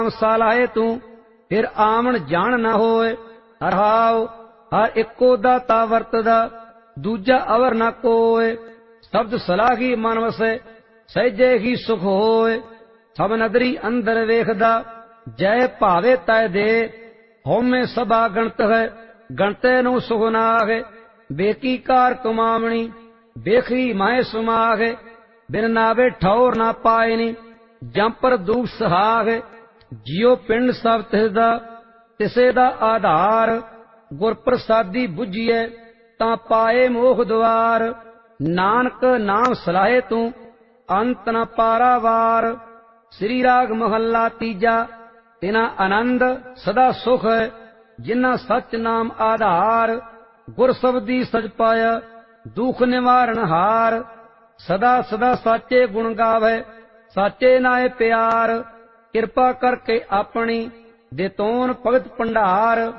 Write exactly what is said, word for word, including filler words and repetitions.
ਸਲਾਹੇ ਤੂੰ ਫਿਰ ਆਵਣ ਜਾਣ ਨਾ ਹੋਏ। ਹਰਹਾਉ ਹਰ ਇੱਕੋ ਦਾਤਾ ਵਰਤਦਾ ਦੂਜਾ ਅਵਰ ਨਾ ਕੋਏ। ਸ਼ਬਦ ਸਲਾਹੀ ਮਨ ਵਸੈ ਸਹਿਜੇ ਹੀ ਸੁਖ ਹੋਏ। ਸਭ ਨਦਰੀ ਅੰਦਰ ਵੇਖਦਾ ਜੈ ਭਾਵੇ ਤੈ ਦੇ। ਹਉਮੈ ਸਭਾ ਗਣਤ ਹੈ ਗਣਤੇ ਨੂੰ ਸੁਖ ਨਾਗੇ। ਬੇਕੀ ਕਾਰ ਕਮਾਵਣੀ ਵੇਖੀ ਮਾਏ ਸੁਮਾਗੇ। ਬਿਨ ਨਾਵੇ ਠੌਰ ਨਾ ਪਾਇਨੀ ਜੰਪਰ ਦੂਖ ਸਹਾਗੇ। ਜਿਉ ਪਿੰਡ ਸਭ ਤਿਸਦਾ ਤਿਸੇ ਦਾ ਆਧਾਰ। ਗੁਰ ਪ੍ਰਸਾਦੀ ਬੁਝੀਐ ਤਾਂ ਪਾਏ ਮੋਖ ਦੁਆਰ। ਨਾਨਕ ਨਾਮ ਸਲਾਹੇ ਤੂੰ ਅੰਤ ਨ ਪਾਰਾਵਾਰ। ਸ੍ਰੀ ਰਾਗ ਮਹੱਲਾ ਤੀਜਾ। ਤਿਨਾ ਆਨੰਦ ਸਦਾ ਸੁਖ ਹੈ ਜਿਨ੍ਹਾਂ ਸੱਚ ਨਾਮ ਆਧਾਰ। ਗੁਰ ਸਬਦੀ ਸਚ ਪਾਇਆ ਦੁਖ ਨਿਵਾਰਨ ਹਾਰ। ਸਦਾ ਸਦਾ ਸਾਚੇ ਗੁਣ ਗਾਵੇ ਸਾਚੇ ਨਾਏ ਪਿਆਰ। ਕਿਰਪਾ ਕਰਕੇ ਆਪਣੀ ਦੇਤੋਨ ਭਗਤ ਭੰਡਾਰ।